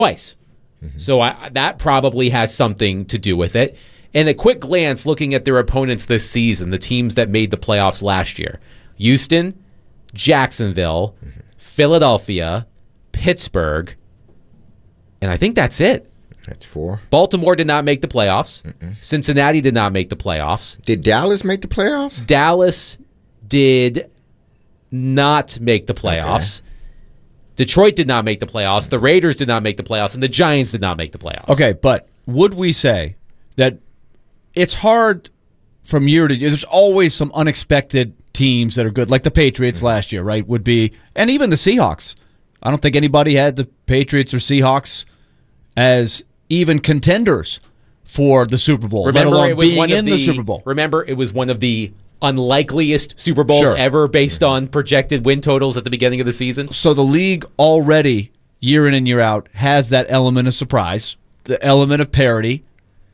twice. So that probably has something to do with it. And a quick glance looking at their opponents this season, the teams that made the playoffs last year: Houston, Jacksonville, Philadelphia, Pittsburgh, and I think that's it. That's 4. Baltimore did not make the playoffs. Cincinnati did not make the playoffs. Did Dallas make the playoffs? Dallas did not make the playoffs. Okay. Detroit did not make the playoffs. The Raiders did not make the playoffs. And the Giants did not make the playoffs. Okay, but would we say that it's hard from year to year? There's always some unexpected teams that are good, like the Patriots last year, right? Would be, and even the Seahawks. I don't think anybody had the Patriots or Seahawks as even contenders for the Super Bowl, let alone being in the Super Bowl. Remember, it was one of the unlikeliest Super Bowls ever based on projected win totals at the beginning of the season. So the league already, year in and year out, has that element of surprise, the element of parity.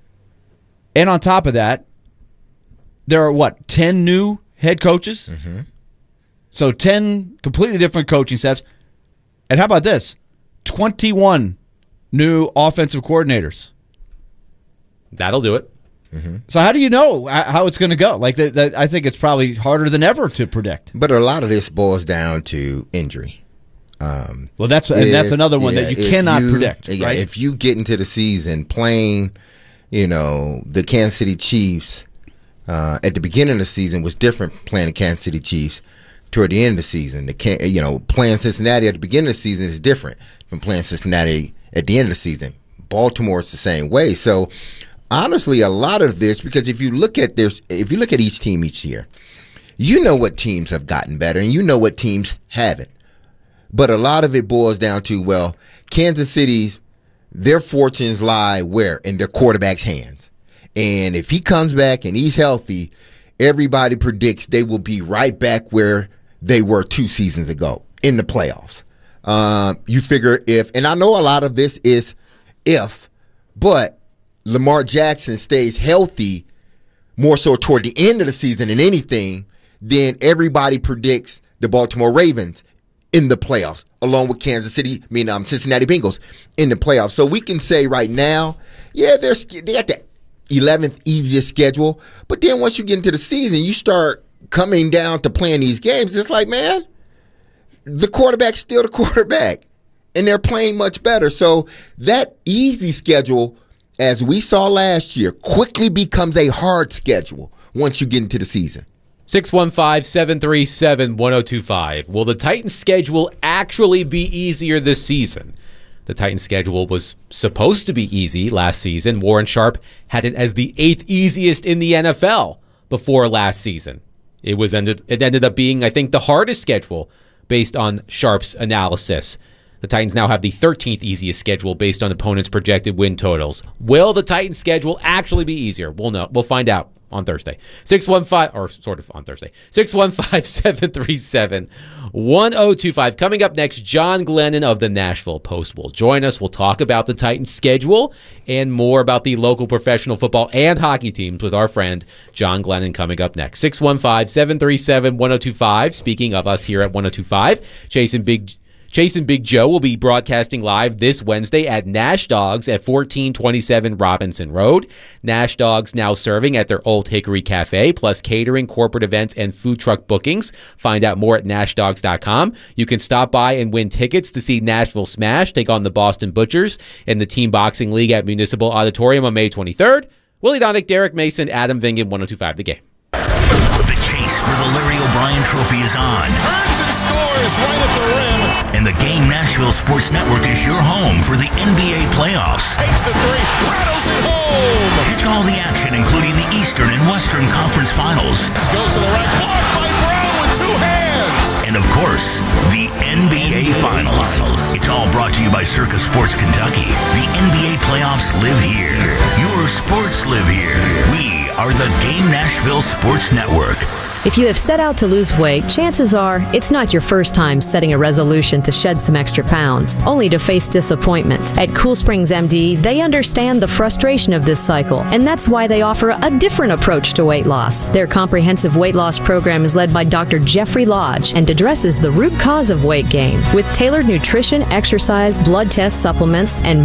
And on top of that, there are, 10 new head coaches? So 10 completely different coaching staffs. And how about this? 21 new offensive coordinators. That'll do it. So how do you know how it's going to go? Like I think it's probably harder than ever to predict. But a lot of this boils down to injury. Well, that's another one that you cannot predict. Yeah, right? If you get into the season playing, the Kansas City Chiefs at the beginning of the season was different playing the Kansas City Chiefs toward the end of the season. Playing Cincinnati at the beginning of the season is different from playing Cincinnati at the end of the season. Baltimore is the same way. So honestly, a lot of this, because if you look at each team each year, you know what teams have gotten better and you know what teams haven't. But a lot of it boils down to, Kansas City's, their fortunes lie where? In their quarterback's hands. And if he comes back and he's healthy, everybody predicts they will be right back where they were 2 seasons ago in the playoffs. You figure and I know a lot of this is but Lamar Jackson stays healthy more so toward the end of the season than anything, then everybody predicts the Baltimore Ravens in the playoffs, along with Cincinnati Bengals in the playoffs. So we can say right now, they got the 11th easiest schedule, but then once you get into the season, you start coming down to playing these games. It's like, man, the quarterback's still the quarterback, and they're playing much better. So that easy schedule, as we saw last year, quickly becomes a hard schedule once you get into the season. 615-737-1025. Will the Titans' schedule actually be easier this season? The Titans' schedule was supposed to be easy last season. Warren Sharp had it as the 8th easiest in the NFL before last season. It ended up being, I think, the hardest schedule based on Sharp's analysis. The Titans now have the 13th easiest schedule based on opponents' projected win totals. Will the Titans' schedule actually be easier? We'll know. We'll find out on Thursday. 615-737-1025. Coming up next, John Glennon of the Nashville Post will join us. We'll talk about the Titans' schedule and more about the local professional football and hockey teams with our friend John Glennon coming up next. 615-737-1025. Speaking of us here at 1025, Chase and Big Joe will be broadcasting live this Wednesday at Nash Dogs at 1427 Robinson Road. Nash Dogs now serving at their Old Hickory Cafe, plus catering, corporate events, and food truck bookings. Find out more at NashDogs.com. You can stop by and win tickets to see Nashville Smash take on the Boston Butchers in the Team Boxing League at Municipal Auditorium on May 23rd. Willie Donick, Derek Mason, Adam Vingan, 1025 The Game. The chase for the Larry O'Brien Trophy is on. Turns and scores right at the rim. And the Game Nashville Sports Network is your home for the NBA playoffs. Takes the three, rattles it home. Catch all the action, including the Eastern and Western Conference Finals. Goes to the right, blocked by Brown with 2 hands. And of course, the NBA Finals. It's all brought to you by Circus Sports Kentucky. The NBA playoffs live here. Your sports live here. We are the Game Nashville Sports Network. If you have set out to lose weight, chances are it's not your first time setting a resolution to shed some extra pounds, only to face disappointment. At Cool Springs MD, they understand the frustration of this cycle, and that's why they offer a different approach to weight loss. Their comprehensive weight loss program is led by Dr. Jeffrey Lodge and addresses the root cause of weight gain with tailored nutrition, exercise, blood tests, supplements, and